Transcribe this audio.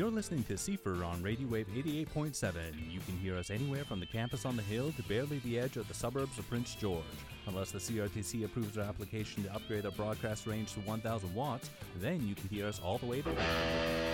You're listening to Cipher on Radio Wave 88.7. You can hear us anywhere from the campus on the hill to barely the edge of the suburbs of Prince George. Unless the CRTC approves our application to upgrade our broadcast range to 1,000 watts, then you can hear us all the way to